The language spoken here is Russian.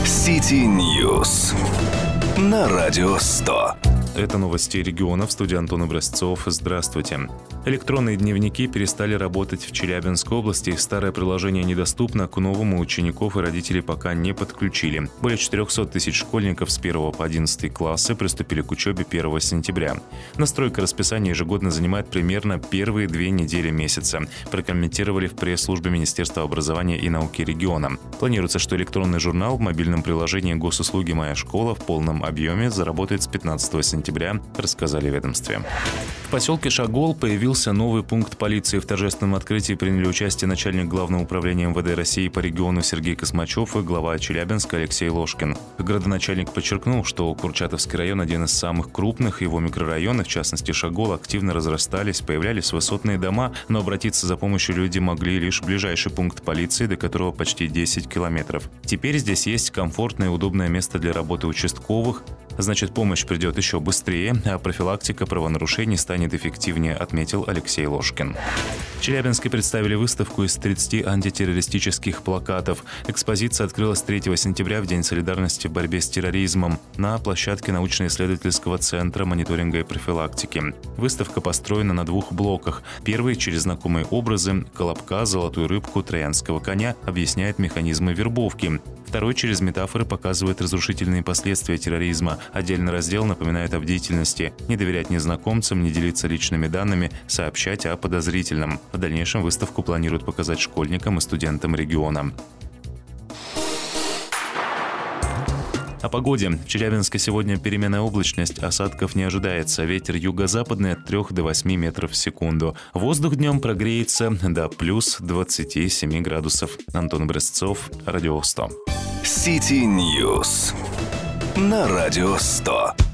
City News на Радио 100. Это новости региона. В студии Антон Образцов. Здравствуйте. Электронные дневники перестали работать в Челябинской области. Старое приложение недоступно. К новому учеников и родителей пока не подключили. Более 400 тысяч школьников с 1 по 11 классы приступили к учебе 1 сентября. Настройка расписания ежегодно занимает примерно первые 2 недели месяца. Прокомментировали в пресс-службе Министерства образования и науки региона. Планируется, что электронный журнал в мобильном приложении госуслуги «Моя школа» в полном объеме заработает с 15 сентября, рассказали в ведомстве. В поселке Шагол появился новый пункт полиции. В торжественном открытии приняли участие начальник Главного управления МВД России по региону Сергей Космачев и глава Челябинска Алексей Ложкин. Градоначальник подчеркнул, что Курчатовский район один из самых крупных. Его микрорайоны, в частности Шагол, активно разрастались, появлялись высотные дома, но обратиться за помощью люди могли лишь в ближайший пункт полиции, до которого почти 10 километров. Теперь здесь есть комфортное и удобное место для работы участковых. Значит, помощь придет еще быстрее, а профилактика правонарушений станет эффективнее, отметил Алексей Ложкин. В Челябинске представили выставку из 30 антитеррористических плакатов. Экспозиция открылась 3 сентября в День солидарности в борьбе с терроризмом на площадке научно-исследовательского центра мониторинга и профилактики. Выставка построена на 2 блоках. Первый, через знакомые образы – Колобка, Золотую рыбку, Троянского коня, объясняет механизмы вербовки. Второй, через метафоры, показывает разрушительные последствия терроризма. Отдельный раздел напоминает о бдительности. Не доверять незнакомцам, не делиться личными данными, сообщать о подозрительном. В дальнейшем выставку планируют показать школьникам и студентам региона. О погоде. В Челябинске сегодня переменная облачность, осадков не ожидается. Ветер юго-западный от 3 до 8 метров в секунду. Воздух днем прогреется до плюс 27 градусов. Антон Образцов, Радио 100. City News на Радио 100.